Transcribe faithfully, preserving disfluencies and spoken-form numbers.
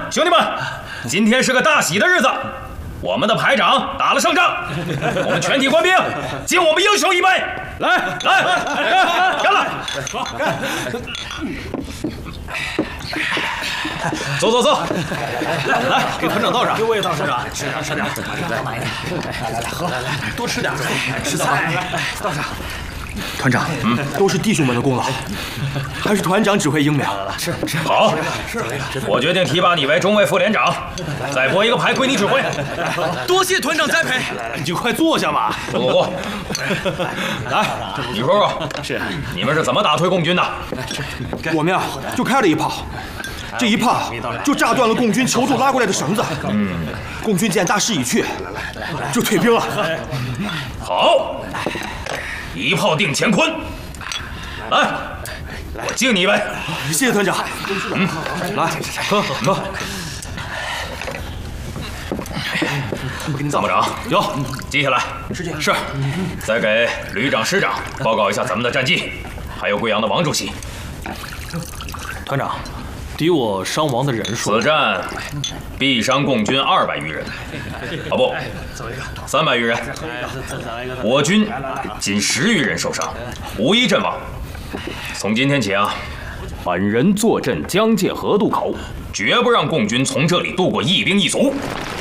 兄弟们，今天是个大喜的日子，我们的排长打了胜仗，我们全体官兵敬我们英雄一杯！来来，干了！干！走走走，来来，给团长倒上，给我也倒上，团长，吃点吃点，来来来来来喝，来来多吃点，吃早饭，来倒上。 团长，嗯，都是弟兄们的功劳，还是团长指挥英明。 是是，好，是，我决定提拔你为中尉副连长，再拨一个排归你指挥。 多谢团长栽培，你就快坐下吧。 坐坐坐，来，你说说，是你们是怎么打退共军的？ 我们呀，就开了一炮。这一炮就炸断了共军求助拉过来的绳子，嗯，共军见大势已去，就退兵了。 好，一炮定乾坤。来，我敬你一杯。 谢谢团长。嗯，来，喝喝。 参谋长， 有， 记下来。是。是。再给旅长、师长报告一下咱们的战绩，还有贵阳的王主席。 团长。敌我伤亡的人数， 此战毙伤共军二百余人，啊不，三百余人。我军仅十余人受伤，无一阵亡。从今天起啊，本人坐镇江界河渡口，绝不让共军从这里渡过一兵一卒。